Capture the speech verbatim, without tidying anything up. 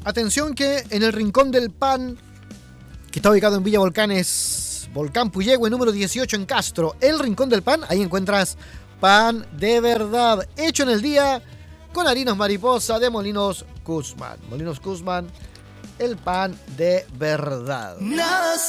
Atención que en el Rincón del Pan, que está ubicado en Villa Volcanes, Volcán Puyehue, número dieciocho en Castro, el Rincón del Pan, ahí encuentras pan de verdad, hecho en el día con harinas mariposa de Molinos Guzmán. Molinos Guzmán, el pan de verdad.